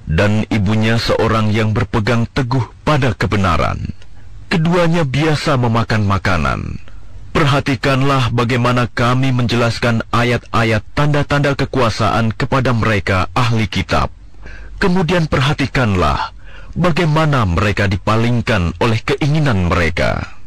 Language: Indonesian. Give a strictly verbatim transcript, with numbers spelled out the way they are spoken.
dan ibunya seorang yang berpegang teguh pada kebenaran. Keduanya biasa memakan makanan. Perhatikanlah bagaimana kami menjelaskan ayat-ayat tanda-tanda kekuasaan kepada mereka ahli kitab. Kemudian perhatikanlah bagaimana mereka dipalingkan oleh keinginan mereka.